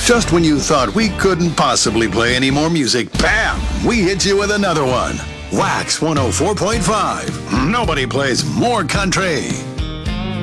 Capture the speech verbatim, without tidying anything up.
Just when you thought we couldn't possibly play any more music, bam! We hit you with another one. Wax one oh four point five. Nobody plays more country.